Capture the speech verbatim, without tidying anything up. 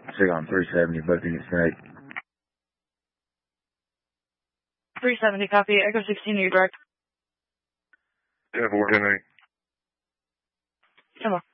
Check on three seventy, booking at Snake. three seventy, copy. Echo sixteen, you direct. Yeah, four ten eight. Come on.